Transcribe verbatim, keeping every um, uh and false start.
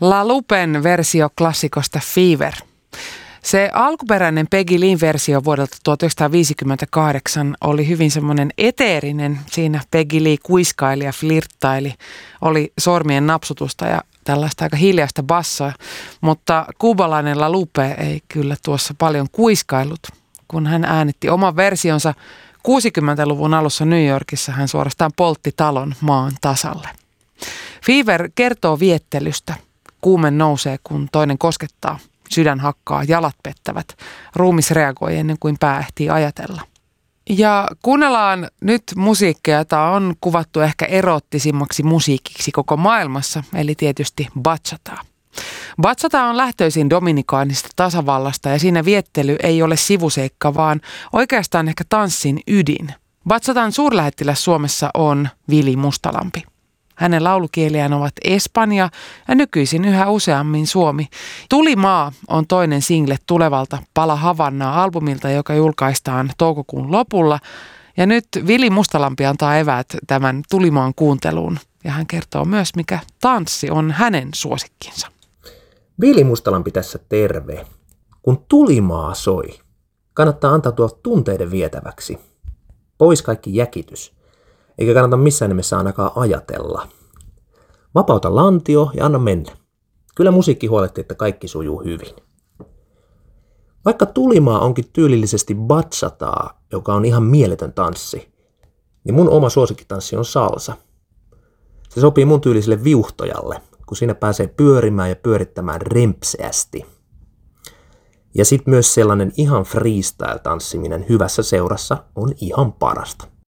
La Lupen versio klassikosta Fever. Se alkuperäinen Peggy Leen versio vuodelta tuhatyhdeksänsataaviisikymmentäkahdeksan oli hyvin semmoinen eteerinen. Siinä Peggy Lee kuiskaili ja flirttaili, oli sormien napsutusta ja tällaista aika hiljaista bassoa. Mutta kuubalainen La Lupe ei kyllä tuossa paljon kuiskailut. Kun hän äänitti oman versionsa kuusikymmentäluvun alussa New Yorkissa, hän suorastaan poltti talon maan tasalle. Fever kertoo viettelystä. Kuume nousee, kun toinen koskettaa. Sydän hakkaa, jalat pettävät. Ruumis reagoi ennen kuin pää ehtii ajatella. Ja kuunnellaan nyt musiikkia, jota on kuvattu ehkä erottisimmaksi musiikiksi koko maailmassa, eli tietysti bachataa. Bachata on lähtöisin dominikaanista tasavallasta ja siinä viettely ei ole sivuseikka, vaan oikeastaan ehkä tanssin ydin. Bachatan suurlähettiläs Suomessa on Vili Mustalampi. Hänen laulukieliään ovat espanja ja nykyisin yhä useammin suomi. Tulimaa on toinen single tulevalta Pala Havannaa -albumilta, joka julkaistaan toukokuun lopulla. Ja nyt Vili Mustalampi antaa eväät tämän Tulimaan kuunteluun. Ja hän kertoo myös, mikä tanssi on hänen suosikkinsa. Vili Mustalampi tässä terve. Kun Tulimaa soi, kannattaa antautua tunteiden vietäväksi. Pois kaikki jäkitys. Eikä kannata missään nimessä ainakaan ajatella. Vapauta lantio ja anna mennä. Kyllä musiikki huolehtii, että kaikki sujuu hyvin. Vaikka Tulimaa onkin tyylillisesti bachataa, joka on ihan mieletön tanssi, niin mun oma suosikkitanssi on salsa. Se sopii mun tyyliselle viuhtojalle, kun siinä pääsee pyörimään ja pyörittämään rempseästi. Ja sit myös sellainen ihan freestyle-tanssiminen hyvässä seurassa on ihan parasta.